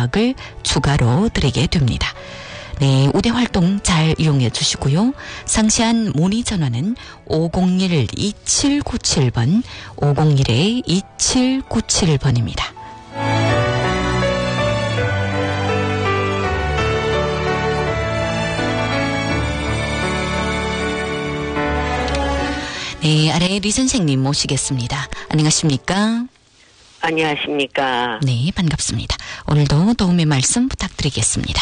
의학을 추가로 드리게 됩니다. 네, 우대 활동 잘 이용해 주시고요. 상세한 문의 전화는 501-2797번, 501-2797번입니다. 네, 아래 리 선생님 모시겠습니다. 안녕하십니까? 안녕하십니까? 네, 반갑습니다. 오늘도 도움의 말씀 부탁드리겠습니다.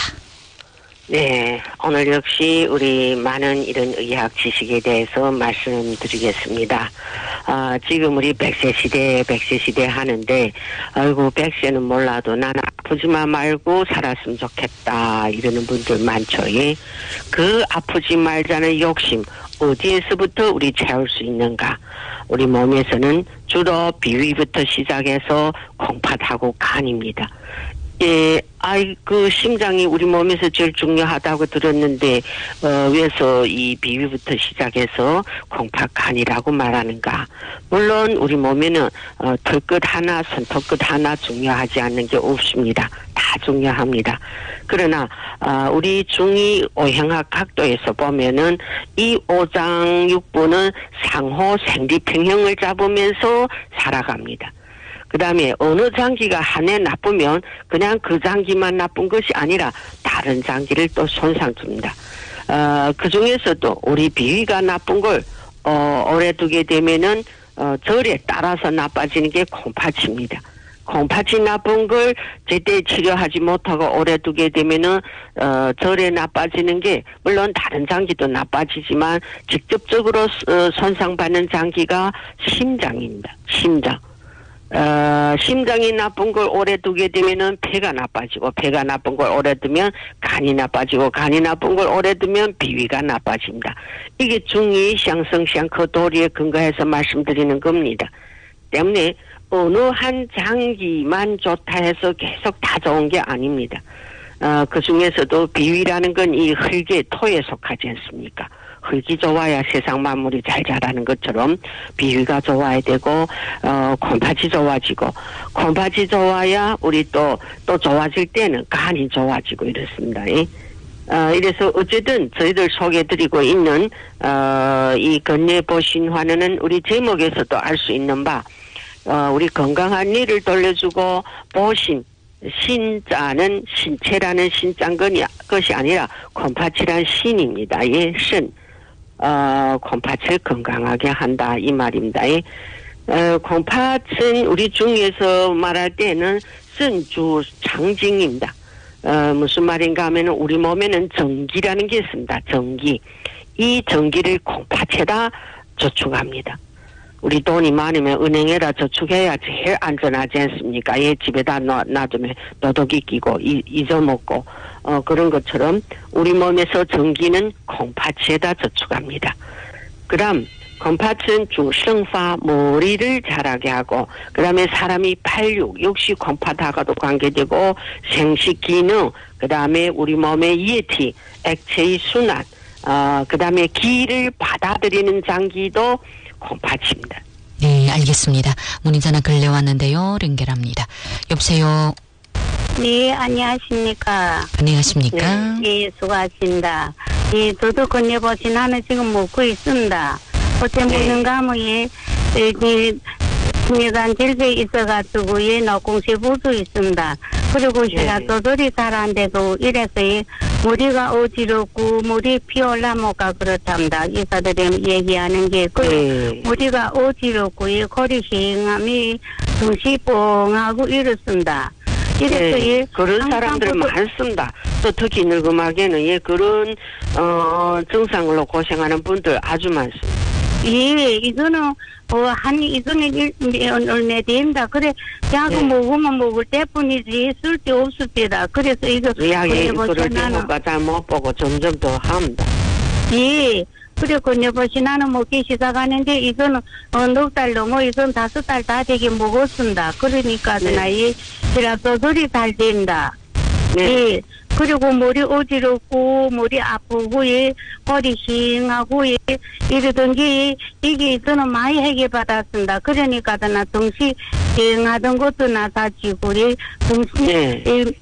네, 오늘 역시 우리 많은 이런 의학 지식에 대해서 말씀드리겠습니다. 지금 우리 100세 시대 하는데, 아이고, 100세는 몰라도 난 아프지만 말고 살았으면 좋겠다, 이러는 분들 많죠. 예? 그 아프지 말자는 욕심, 어디에서부터 우리 채울 수 있는가? 우리 몸에서는 주로 비위부터 시작해서 콩팥하고 간입니다. 예, 그 심장이 우리 몸에서 제일 중요하다고 들었는데, 왜서 이 비위부터 시작해서 콩팥 간이라고 말하는가? 물론 우리 몸에는 털끝 하나, 손톱끝 하나 중요하지 않는 게 없습니다. 다 중요합니다. 그러나 우리 중의 오행학 각도에서 보면은 이 오장육부는 상호 생리평형을 잡으면서 살아갑니다. 그 다음에 어느 장기가 한 해 나쁘면 그냥 그 장기만 나쁜 것이 아니라 다른 장기를 또 손상 줍니다. 그 중에서도 우리 비위가 나쁜 걸 오래 두게 되면은 절에 따라서 나빠지는 게 콩팥입니다. 콩팥이 나쁜 걸 제때 치료하지 못하고 오래 두게 되면은 절에 나빠지는 게 물론 다른 장기도 나빠지지만 직접적으로 손상받는 장기가 심장입니다. 심장. 심장이 나쁜 걸 오래 두게 되면은 폐가 나빠지고, 폐가 나쁜 걸 오래 두면 간이 나빠지고, 간이 나쁜 걸 오래 두면 비위가 나빠집니다. 이게 중의相生相克 도리에 근거해서 말씀드리는 겁니다. 때문에 어느 한 장기만 좋다 해서 계속 다 좋은 게 아닙니다. 그 중에서도 비위라는 건 이 흙의 토에 속하지 않습니까? 흙이 좋아야 세상 만물이 잘 자라는 것처럼 비위가 좋아야 되고 콩팥이 좋아지고, 콩팥이 좋아야 우리 또 좋아질 때는 간이 좋아지고 이렇습니다. 이래서 어쨌든 저희들 소개드리고 있는 이 건뇌보신화는 우리 제목에서도 알 수 있는 바, 우리 건강한 뇌를 돌려주고, 보신 신자는 신체라는 신자인 것이 아니라 콩팥이란 신입니다. 예, 신. 콩팥을 건강하게 한다, 이 말입니다. 콩팥은 우리 중에서 말할 때는 선주 장징입니다. 무슨 말인가 하면 우리 몸에는 전기라는 게 있습니다. 전기. 이 전기를 콩팥에다 저축합니다. 우리 돈이 많으면 은행에다 저축해야 제일 안전하지 않습니까? 집에다 놔두면 도둑이 끼고 잊어먹고 그런 것처럼 우리 몸에서 전기는 콩팥에다 저축합니다. 그다음 콩팥은 주생파, 머리를 자라게 하고, 그 다음에 사람이 팔육, 역시 콩팥하고도 관계되고, 생식 기능, 그 다음에 우리 몸의 이해티, 액체의 순환, 그 다음에 기를 받아들이는 장기도 콩팥입니다. 네, 알겠습니다. 문의 전화 근래 왔는데요. 연결합니다. 여보세요. 네, 안녕하십니까. 안녕하십니까. 네, 수고하십니다. 예, 저도 건네보신 하는 지금 먹고 있습니다. 어째 먹는가 하면 중요한 질병이 있어가지고 노공세 부도 있습니다. 그리고 제가 조절이 잘 안 되고 이래서 머리가 어지럽고 머리 피 올라모가 그렇답니다. 의사들이 얘기하는 게 머리가 어지럽고 거리 휑함이 정시 뻥하고 이렇습니다. 이래서 그런 사람들 많습니다. 또 특히 늙음하게는 그런 증상으로 고생하는 분들 아주 많습니다. 이거는 이거는 얼마 된다. 그래 약을 먹으면 먹을 때뿐이지 쓸데없을 때다. 그래서 이거 약이 그럴 때 효과 잘 못 보고 점점 더 합니다. 그래 건네보시 나는 먹기 시작하는데 이거는 넉 달 넘어 이건 5달 다 되게 먹었습니다. 그러니까 제가 소설이 잘 된다. 그리고 머리 어지럽고 머리 아프고 허리 싱하고 이러던 게 이게 저는 많이 해결받았습니다. 그러니까 나 동시 여행하던 것도 나가지고 동시